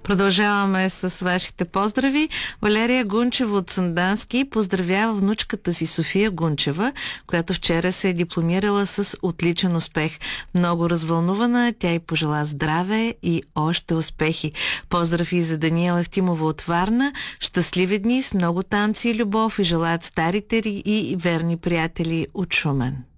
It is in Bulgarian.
Продължаваме с вашите поздрави. Валерия Гунчева от Сандански поздравява внучката си София Гунчева, която вчера се е дипломирала с отличен успех. Много развълнувана, тя й пожела здраве и още успехи. Поздрав и за Даниела Евтимова от Варна. Щастливи дни с много танци и любов и желаят старите и верни приятели от Шумен.